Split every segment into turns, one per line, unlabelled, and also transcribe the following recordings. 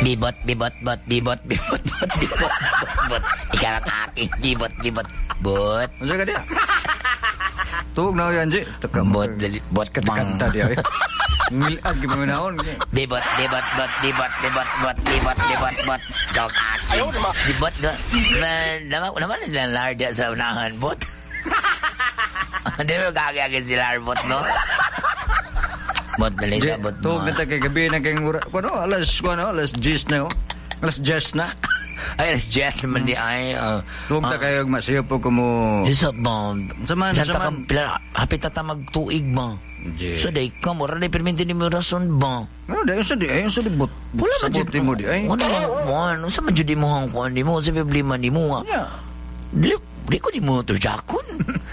Bibot, bibot, bot, bibot, bibot, bot, bibot, bot. Ikaw ang aking bibot, bibot, bot.
Masa ka dia? Tuog na yan, Ji.
Bot, bot,
kata dia. Ngilap gimana naon.
Bibot, bibot, bot, bibot, bibot, bot, bibot, bibot, bot. Ikaw ang aking bibot, naman nilalar dia sa unahan, bot. Hindi mo kagagin si Larbot, no? Bot, dali ka, bot mo.
Tuog na tayo kay gabi na kayong alas 10 na, oh. Alas 10 na.
Ay, alas 10 naman di ay.
Tuog na kayo magsiyo po kumo.
Isa ba?
Saman.
Hapit tata magtuig ba?
Je.
So, day ka mo, rin perminti ni mo rason ba?
Ano, ayun sa di, bot.
Wala man
sabuti mo di, ay.
Ano, sa man di mo ang kuhan di mo, sa problema di mo,
Yeah.
Di ko di mo ito, Jakon.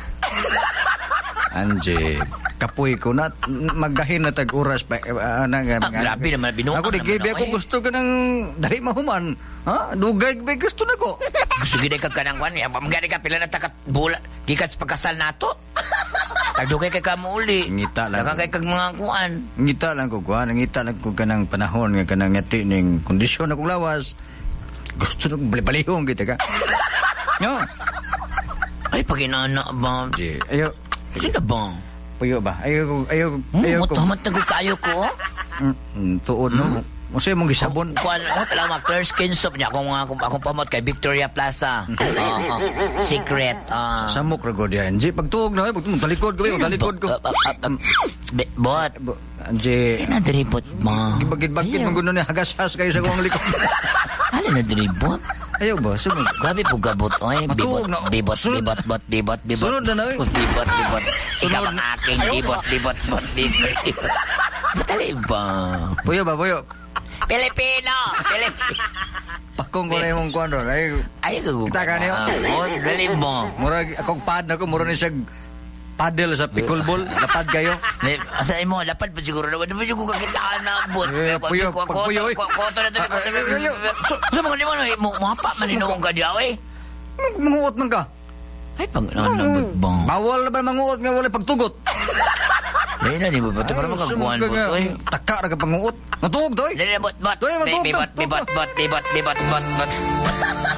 Anje, kapoy ko na maggahin na tag-oras pa.
Grabe naman, binuang
ako di gabi ako gusto ka ng dali mahuman. Ha? Dugay ba gusto na ko?
Gusto gina ka kanang kwan. Magani ka pila na takat bula. Gikat sa pagkasal nato. Tagdugay kay ka mo uli.
Ngita lang.
Takagay kag mga kuan.
Ngita lang ko kuan. Ngita lang ko kanang panahon nga kanang ngati ning kondisyon akong lawas. Gusto na bali-balihong kita ka. No.
Ay, pag inana ba?
Ayo.
Sino ba?
Puyo ba? Ayo ko.
Matamat na kayo ko.
Tuod no. Masaya mong gisabon.
Kuan, talaga clear skin soap niya. Akong pamot kay Victoria Plaza. Secret.
Samok ra god yan. Anji, pagtuog na, talikod ko.
Bot.
Anji.
Ano na dribot mo?
Gibagid-bagid mong guno ni hagas-has kayo sa kong likod.
Ano na dribot?
Ayaw ba? Sunod.
Grabe po gabot. Oy, bibot.
Sunod na na eh.
Bibot. Ikaw ang aking bibot. Batali ba?
Puyo ba?
Pilipino.
Pakong ko na yung kuwan doon.
Ay,
kita ka niyo.
Dali mo.
Murag, akong pad na ko, mura ni siya paddle sa pickleball. Lapad kayo.
Asay mo, lapad pa siguro naman. Naman yung kukakitaan na bot.
Puyo.
Koto na ito. Sa mga lima, mapa maninong ka diyaw eh.
Manguot man ka.
Ay, pag nanabot ba?
Bawal na ba manguot nga wala pagtugot?
Dahil na, di ba ba ito para makakuhan bot?
Taka na ka panguot. Matuog to eh.
Dali na, bot. Bibot.